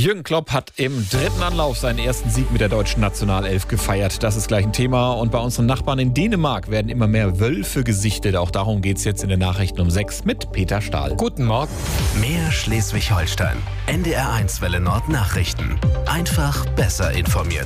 Jürgen Klopp hat im dritten Anlauf seinen ersten Sieg mit der deutschen Nationalelf gefeiert. Das ist gleich ein Thema. Und bei unseren Nachbarn in Dänemark werden immer mehr Wölfe gesichtet. Auch darum geht es jetzt in den Nachrichten um 6 mit Peter Stahl. Guten Morgen. Mehr Schleswig-Holstein. NDR1 Welle Nord Nachrichten. Einfach besser informiert.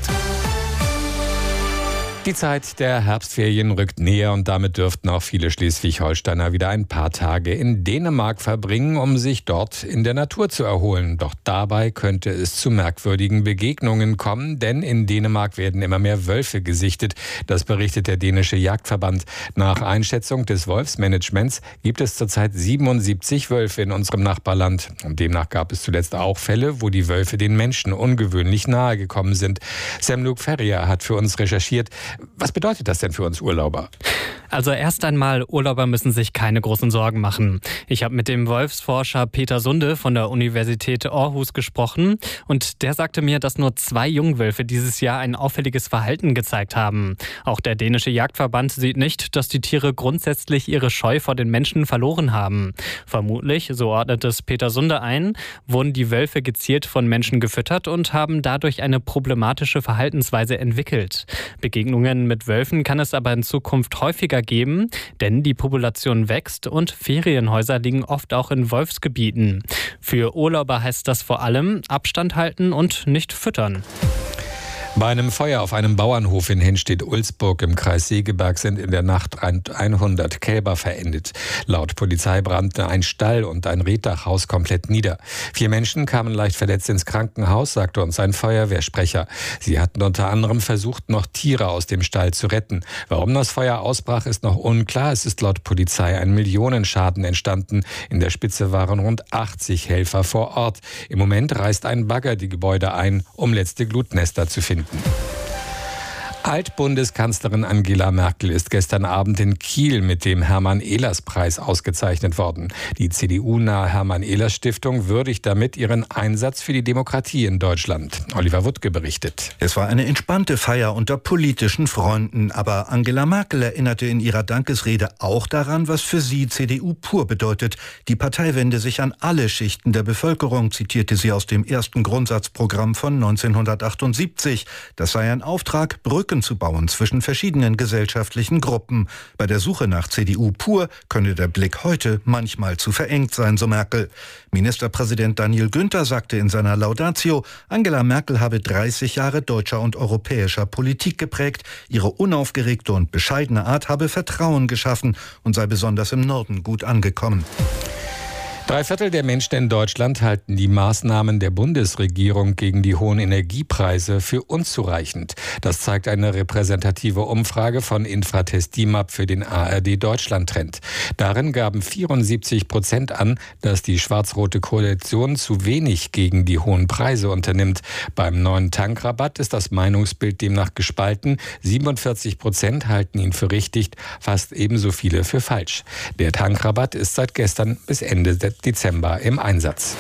Die Zeit der Herbstferien rückt näher und damit dürften auch viele Schleswig-Holsteiner wieder ein paar Tage in Dänemark verbringen, um sich dort in der Natur zu erholen. Doch dabei könnte es zu merkwürdigen Begegnungen kommen, denn in Dänemark werden immer mehr Wölfe gesichtet. Das berichtet der dänische Jagdverband. Nach Einschätzung des Wolfsmanagements gibt es zurzeit 77 Wölfe in unserem Nachbarland. Und demnach gab es zuletzt auch Fälle, wo die Wölfe den Menschen ungewöhnlich nahe gekommen sind. Sam-Luc Ferrier hat für uns recherchiert. Was bedeutet das denn für uns Urlauber? Also erst einmal, Urlauber müssen sich keine großen Sorgen machen. Ich habe mit dem Wolfsforscher Peter Sunde von der Universität Aarhus gesprochen und der sagte mir, dass nur 2 Jungwölfe dieses Jahr ein auffälliges Verhalten gezeigt haben. Auch der dänische Jagdverband sieht nicht, dass die Tiere grundsätzlich ihre Scheu vor den Menschen verloren haben. Vermutlich, so ordnet es Peter Sunde ein, wurden die Wölfe gezielt von Menschen gefüttert und haben dadurch eine problematische Verhaltensweise entwickelt. Begegnungen mit Wölfen kann es aber in Zukunft häufiger geben, denn die Population wächst und Ferienhäuser liegen oft auch in Wolfsgebieten. Für Urlauber heißt das vor allem Abstand halten und nicht füttern. Bei einem Feuer auf einem Bauernhof in Henstedt-Ulzburg im Kreis Segeberg sind in der Nacht rund 100 Kälber verendet. Laut Polizei brannte ein Stall und ein Reetdachhaus komplett nieder. 4 Menschen kamen leicht verletzt ins Krankenhaus, sagte uns ein Feuerwehrsprecher. Sie hatten unter anderem versucht, noch Tiere aus dem Stall zu retten. Warum das Feuer ausbrach, ist noch unklar. Es ist laut Polizei ein Millionenschaden entstanden. In der Spitze waren rund 80 Helfer vor Ort. Im Moment reißt ein Bagger die Gebäude ein, um letzte Glutnester zu finden. Altbundeskanzlerin Angela Merkel ist gestern Abend in Kiel mit dem Hermann-Ehlers-Preis ausgezeichnet worden. Die CDU-nahe Hermann-Ehlers-Stiftung würdigt damit ihren Einsatz für die Demokratie in Deutschland. Oliver Wuttke berichtet. Es war eine entspannte Feier unter politischen Freunden, aber Angela Merkel erinnerte in ihrer Dankesrede auch daran, was für sie CDU pur bedeutet. Die Partei wende sich an alle Schichten der Bevölkerung, zitierte sie aus dem ersten Grundsatzprogramm von 1978. Das sei ein Auftrag, Brücken zu bauen zwischen verschiedenen gesellschaftlichen Gruppen. Bei der Suche nach CDU pur könne der Blick heute manchmal zu verengt sein, so Merkel. Ministerpräsident Daniel Günther sagte in seiner Laudatio, Angela Merkel habe 30 Jahre deutscher und europäischer Politik geprägt. Ihre unaufgeregte und bescheidene Art habe Vertrauen geschaffen und sei besonders im Norden gut angekommen. 3/4 der Menschen in Deutschland halten die Maßnahmen der Bundesregierung gegen die hohen Energiepreise für unzureichend. Das zeigt eine repräsentative Umfrage von Infratest DIMAP für den ARD Deutschland-Trend. Darin gaben 74% an, dass die schwarz-rote Koalition zu wenig gegen die hohen Preise unternimmt. Beim neuen Tankrabatt ist das Meinungsbild demnach gespalten. 47% halten ihn für richtig, fast ebenso viele für falsch. Der Tankrabatt ist seit gestern bis Ende Dezember im Einsatz.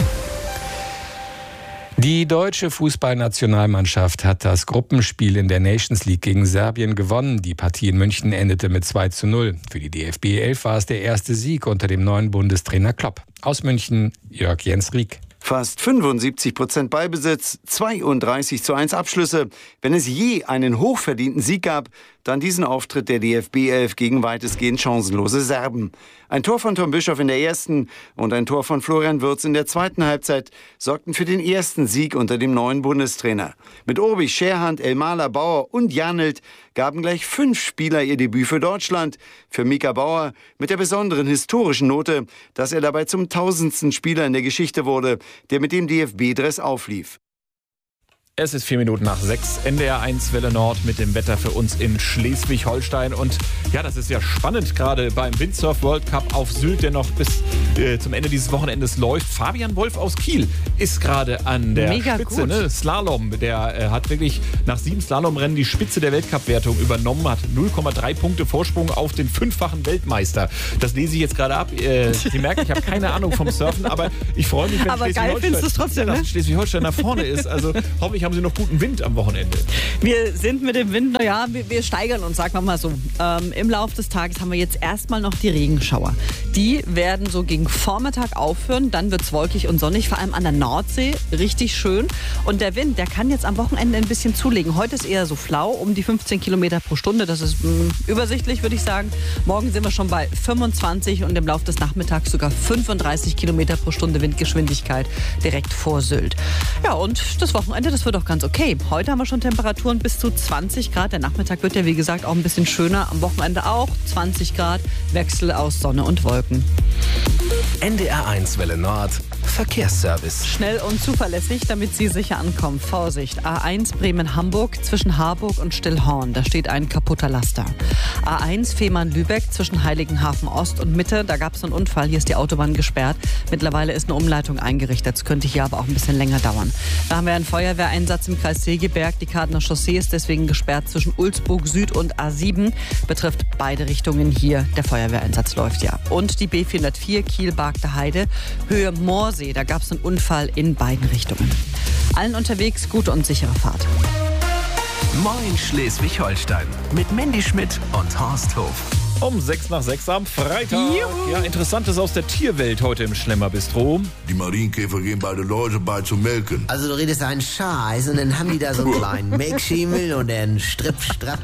Die deutsche Fußballnationalmannschaft hat das Gruppenspiel in der Nations League gegen Serbien gewonnen. Die Partie in München endete mit 2:0. Für die DFB 11 war es der erste Sieg unter dem neuen Bundestrainer Klopp. Aus München, Jörg Jens Rieck. Fast 75% Ballbesitz, 32:1 Abschlüsse. Wenn es je einen hochverdienten Sieg gab, dann diesen Auftritt der DFB 11 gegen weitestgehend chancenlose Serben. Ein Tor von Tom Bischoff in der ersten und ein Tor von Florian Wirtz in der zweiten Halbzeit sorgten für den ersten Sieg unter dem neuen Bundestrainer. Mit Orbich, Scherhand, Elmaler, Bauer und Janelt gaben gleich 5 Spieler ihr Debüt für Deutschland. Für Mika Bauer mit der besonderen historischen Note, dass er dabei zum 1000. Spieler in der Geschichte wurde, der mit dem DFB-Dress auflief. Es ist 6:04. NDR1 Welle Nord mit dem Wetter für uns in Schleswig-Holstein. Und ja, das ist ja spannend, gerade beim Windsurf World Cup auf Sylt, der noch bis zum Ende dieses Wochenendes läuft. Fabian Wolf aus Kiel ist gerade an der Spitze. Ne? Slalom, der hat wirklich nach 7 Slalomrennen die Spitze der Weltcup-Wertung übernommen, hat 0,3 Punkte Vorsprung auf den 5-fachen Weltmeister. Das lese ich jetzt gerade ab. Sie merken, ich habe keine Ahnung vom Surfen, aber ich freue mich, wenn aber geil findest du es trotzdem, ne? Schleswig-Holstein nach vorne ist. Also hoffentlich haben Sie noch guten Wind am Wochenende. Wir sind mit dem Wind, wir steigern uns, sagen wir mal so. Im Laufe des Tages haben wir jetzt erstmal noch die Regenschauer. Die werden so gegen Vormittag aufhören, dann wird es wolkig und sonnig, vor allem an der Nordsee, richtig schön. Und der Wind, der kann jetzt am Wochenende ein bisschen zulegen. Heute ist eher so flau, um die 15 Kilometer pro Stunde. Das ist übersichtlich, würde ich sagen. Morgen sind wir schon bei 25 und im Laufe des Nachmittags sogar 35 Kilometer pro Stunde Windgeschwindigkeit direkt vor Sylt. Ja, und das Wochenende, das wird auch ganz okay. Heute haben wir schon Temperaturen bis zu 20 Grad. Der Nachmittag wird ja, wie gesagt, auch ein bisschen schöner. Am Wochenende auch 20 Grad. Wechsel aus Sonne und Wolken. NDR1 Welle Nord. Verkehrsservice. Schnell und zuverlässig, damit Sie sicher ankommen. Vorsicht, A1 Bremen-Hamburg zwischen Harburg und Stillhorn. Da steht ein kaputter Laster. A1 Fehmarn-Lübeck zwischen Heiligenhafen Ost und Mitte. Da gab es einen Unfall. Hier ist die Autobahn gesperrt. Mittlerweile ist eine Umleitung eingerichtet. Das könnte hier aber auch ein bisschen länger dauern. Da haben wir einen Feuerwehreinsatz im Kreis Segeberg. Die Kadener Chaussee ist deswegen gesperrt zwischen Ulzburg Süd und A7. Betrifft beide Richtungen hier. Der Feuerwehreinsatz läuft ja. Und die B404 Kiel-Bargter Heide, Höhe Moorsee. Da gab es einen Unfall in beiden Richtungen. Allen unterwegs gute und sichere Fahrt. Moin Schleswig-Holstein mit Mandy Schmidt und Horst Hof. Um 5:06 am Freitag. Juhu. Ja, Interessantes aus der Tierwelt heute im Schlemmerbistro. Die Marienkäfer gehen bei den Leuten bei zu melken. Also du redest einen Scheiß und dann haben die da so einen kleinen Melkschimmel und einen Stripp-Strapp.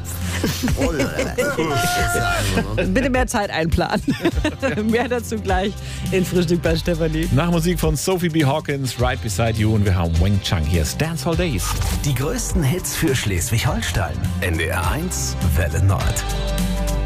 Bitte mehr Zeit einplanen. Mehr dazu gleich in Frühstück bei Stefanie. Nach Musik von Sophie B. Hawkins, Right Beside You, und wir haben Wing Chang. Hier ist Dance All Days. Die größten Hits für Schleswig-Holstein. NDR1 Welle Nord.